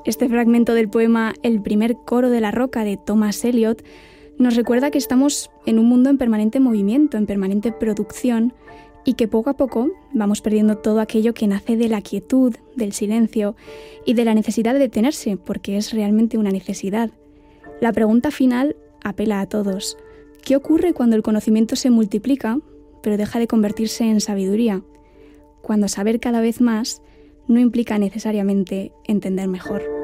Este fragmento del poema El primer coro de la roca de Thomas Eliot nos recuerda que estamos en un mundo en permanente movimiento, en permanente producción, y que poco a poco vamos perdiendo todo aquello que nace de la quietud, del silencio y de la necesidad de detenerse, porque es realmente una necesidad. La pregunta final apela a todos. ¿Qué ocurre cuando el conocimiento se multiplica, pero deja de convertirse en sabiduría? Cuando saber cada vez más no implica necesariamente entender mejor.